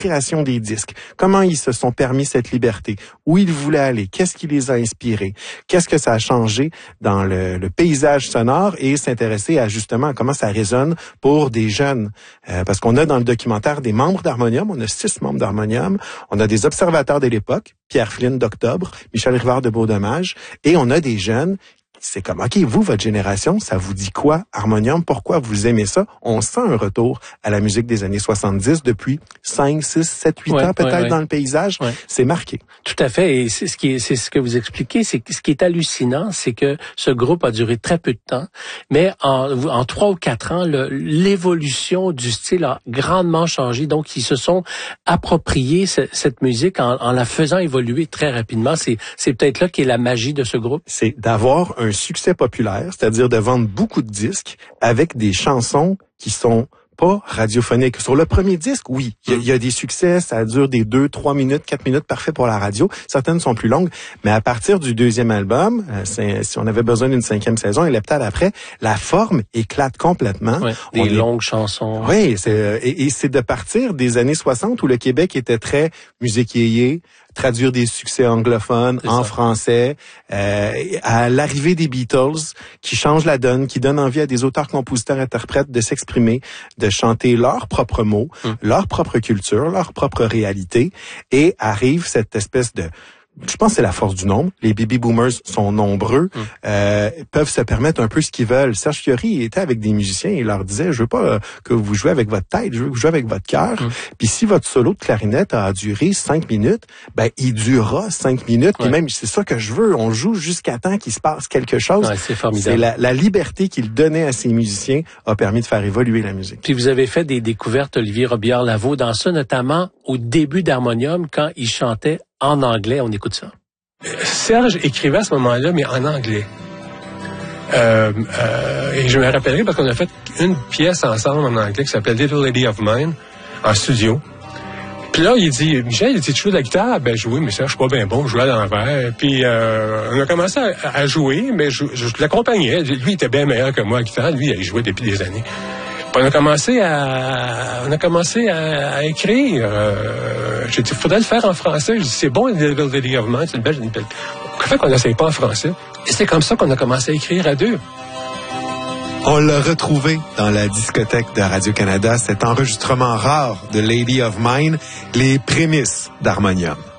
création des disques. Comment ils se sont permis cette liberté? Où ils voulaient aller? Qu'est-ce qui les a inspirés? Qu'est-ce que ça a changé dans le paysage sonore et s'intéresser à justement comment ça résonne pour des jeunes. Parce qu'on a dans le documentaire des membres d'Harmonium, on a 6 membres d'Harmonium, on a des observateurs de l'époque, Pierre Flynn d'Octobre, Michel Rivard de Beaudommage, et on a des jeunes. C'est comme, OK, vous, votre génération, ça vous dit quoi, Harmonium? Pourquoi vous aimez ça? On sent un retour à la musique des années 70 depuis 5, 6, 7, 8 ans peut-être dans le paysage. Ouais. C'est marqué. Tout à fait. Et c'est ce que vous expliquez. C'est ce qui est hallucinant, c'est que ce groupe a duré très peu de temps, mais en 3 ou 4 ans, l'évolution du style a grandement changé. Donc, ils se sont appropriés cette musique en la faisant évoluer très rapidement. C'est peut-être là qu'est la magie de ce groupe. C'est d'avoir un succès populaire, c'est-à-dire de vendre beaucoup de disques avec des chansons qui sont pas radiophoniques. Sur le premier disque, oui, il y a des succès, ça dure des 2, 3 minutes, 4 minutes, parfait pour la radio. Certaines sont plus longues, mais à partir du deuxième album, si on avait besoin d'une 5e saison, et peut-être après, la forme éclate complètement. Ouais, des longues chansons. Oui, c'est de partir des années 60 où le Québec était très musique yéyé, traduire des succès anglophones en français, à l'arrivée des Beatles, qui changent la donne, qui donnent envie à des auteurs, compositeurs, interprètes de s'exprimer, de chanter leurs propres mots, leur propre culture, leur propre réalité, et arrive cette espèce de... Je pense que c'est la force du nombre. Les baby boomers sont nombreux, peuvent se permettre un peu ce qu'ils veulent. Serge Fiori était avec des musiciens et il leur disait, je veux pas que vous jouez avec votre tête, je veux que vous jouez avec votre cœur. Puis si votre solo de clarinette a duré 5 minutes, ben il durera 5 minutes. Et même, c'est ça que je veux. On joue jusqu'à temps qu'il se passe quelque chose. Ouais, c'est formidable. C'est la liberté qu'il donnait à ses musiciens a permis de faire évoluer la musique. Puis vous avez fait des découvertes, Olivier Robillard-Lavaux, dans ça, notamment au début d'Harmonium, quand il chantait en anglais. On écoute ça. Serge écrivait à ce moment-là, mais en anglais. Et je me rappellerai parce qu'on a fait une pièce ensemble en anglais qui s'appelle Little Lady of Mine, en studio. Puis là, il dit, Michel, tu joues de la guitare? Ben, jouer, mais ça, je suis pas bien bon, je jouais à l'envers. Puis, on a commencé à jouer, mais je l'accompagnais. Lui, il était bien meilleur que moi à la guitare. Lui, il jouait depuis des années. Puis on a commencé à écrire. J'ai dit, faudrait le faire en français. J'ai dit, c'est bon, Little Lady of Mine, c'est une belle. Qu'en fait, qu'on n'essaye pas en français. Et c'est comme ça qu'on a commencé à écrire à deux. On l'a retrouvé dans la discothèque de Radio-Canada, cet enregistrement rare de Lady of Mine, les prémices d'Harmonium.